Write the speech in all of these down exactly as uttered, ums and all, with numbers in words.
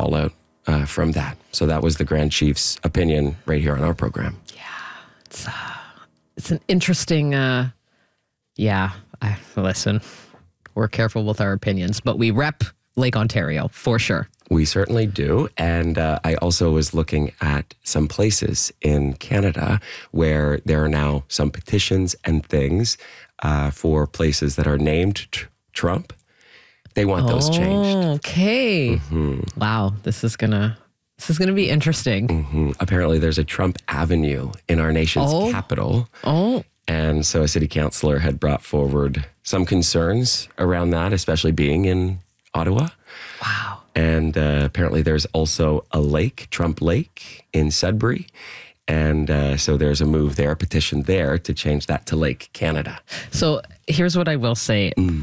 fallout uh, from that. So that was the Grand Chief's opinion right here on our program. Yeah, it's uh, it's an interesting. Uh, yeah, I, listen, we're careful with our opinions, but we rep Lake Ontario for sure. We certainly do. And uh, I also was looking at some places in Canada where there are now some petitions and things uh, for places that are named tr- Trump. They want those oh, changed. Okay. Mm-hmm. Wow. This is going to this is going to be interesting. Mm-hmm. Apparently there's a Trump Avenue in our nation's oh. capital. Oh. And so a city councillor had brought forward some concerns around that, especially being in Ottawa. Wow. And uh, apparently there's also a lake, Trump Lake in Sudbury. And uh, so there's a move there, a petition there to change that to Lake Canada. So here's what I will say. Mm.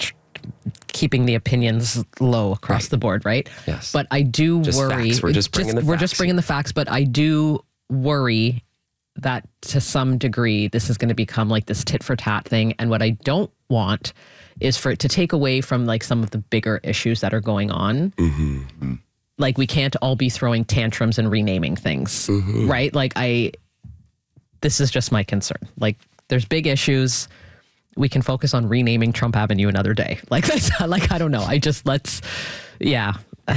Keeping the opinions low across right. the board, right? Yes. But I do just worry. Facts. We're just bringing just, the We're facts. just bringing the facts, but I do worry that to some degree, this is going to become like this tit for tat thing. And what I don't want is for it to take away from like some of the bigger issues that are going on. Mm-hmm. Like we can't all be throwing tantrums and renaming things, mm-hmm. right? Like I, this is just my concern. Like there's big issues. We can focus on renaming Trump Avenue another day. Like that's like, I don't know. I just, let's, yeah.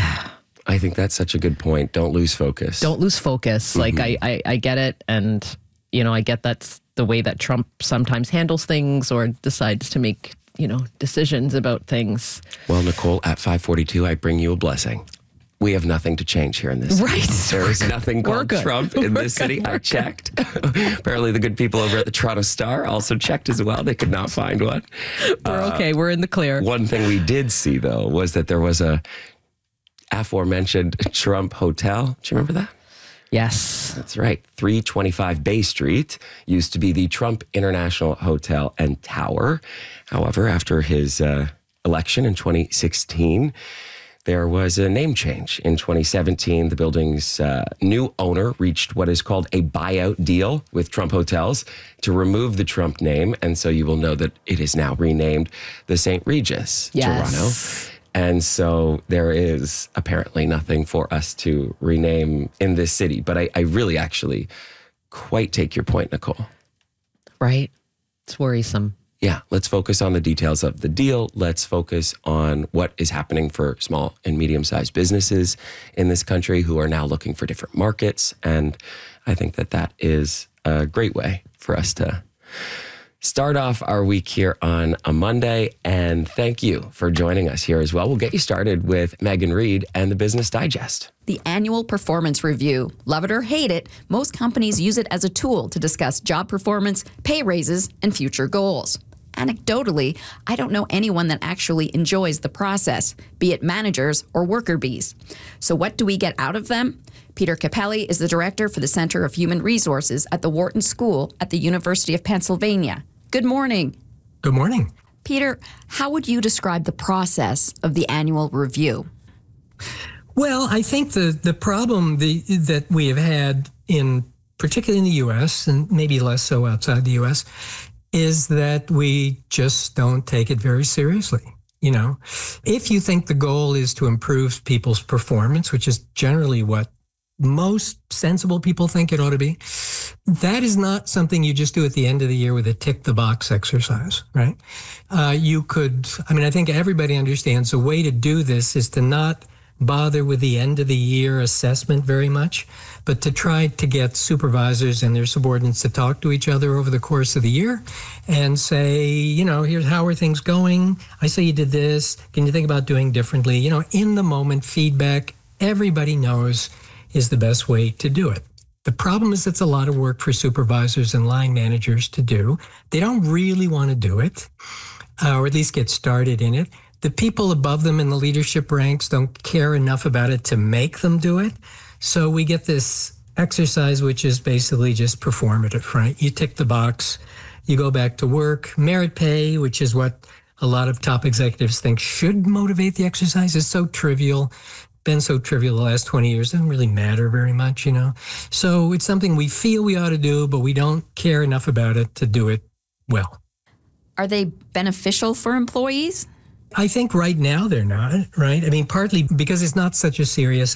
I think that's such a good point. Don't lose focus. Don't lose focus. Mm-hmm. Like I, I, I get it. And, you know, I get that's the way that Trump sometimes handles things or decides to make, you know, decisions about things. Well, Nicole, at five forty-two, I bring you a blessing. We have nothing to change here in this right. city. There is nothing called Trump in We're this good. city. We're I checked. Apparently the good people over at the Toronto Star also checked as well. They could not find one. We're uh, okay. We're in the clear. One thing we did see, though, was that there was a aforementioned Trump hotel. Do you remember that? Yes. That's right. three twenty-five Bay Street used to be the Trump International Hotel and Tower. However, after his uh, election in twenty sixteen, there was a name change. In twenty seventeen, the building's uh, new owner reached what is called a buyout deal with Trump Hotels to remove the Trump name. And so you will know that it is now renamed the Saint Regis, yes. Toronto. And so there is apparently nothing for us to rename in this city. But I, I really actually quite take your point, Nicole. Right? It's worrisome. Yeah, let's focus on the details of the deal. Let's focus on what is happening for small and medium-sized businesses in this country who are now looking for different markets. And I think that that is a great way for us to start off our week here on a Monday. And thank you for joining us here as well. We'll get you started with Megan Reid and the Business Digest. The annual performance review. Love it or hate it, most companies use it as a tool to discuss job performance, pay raises, and future goals. Anecdotally, I don't know anyone that actually enjoys the process, be it managers or worker bees. So what do we get out of them? Peter Capelli is the director for the Center of Human Resources at the Wharton School at the University of Pennsylvania. Good morning. Good morning. Peter, how would you describe the process of the annual review? Well, I think the, the problem the, that we have had in, particularly in the U S, and maybe less so outside the U S, is that we just don't take it very seriously. You know, if you think the goal is to improve people's performance, which is generally what most sensible people think it ought to be, that is not something you just do at the end of the year with a tick the box exercise, right? Uh, you could, I mean, I think everybody understands the way to do this is to not bother with the end of the year assessment very much, but to try to get supervisors and their subordinates to talk to each other over the course of the year and say, you know, here's how are things going? I say you did this. Can you think about doing differently? You know, in the moment feedback, everybody knows is the best way to do it. The problem is it's a lot of work for supervisors and line managers to do. They don't really want to do it, uh, or at least get started in it. The people above them in the leadership ranks don't care enough about it to make them do it. So we get this exercise, which is basically just performative, right? You tick the box, you go back to work. Merit pay, which is what a lot of top executives think should motivate the exercise, is so trivial. Been so trivial the last twenty years, doesn't really matter very much, you know. So it's something we feel we ought to do, but we don't care enough about it to do it well. Are they beneficial for employees? I think right now they're not, right? I mean, partly because it's not such a serious